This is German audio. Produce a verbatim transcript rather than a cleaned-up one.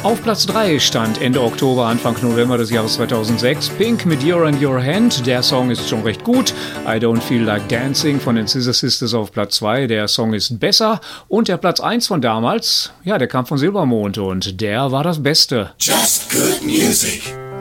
Auf Platz drei stand Ende Oktober, Anfang November des Jahres zweitausendsechs Pink mit You're in Your Hand. Der Song ist schon recht gut. I Don't Feel Like Dancing von den Scissor Sisters auf Platz zwei. Der Song ist besser. Und der Platz eins von damals, ja, der kam von Silbermond und der war das Beste. Just good music.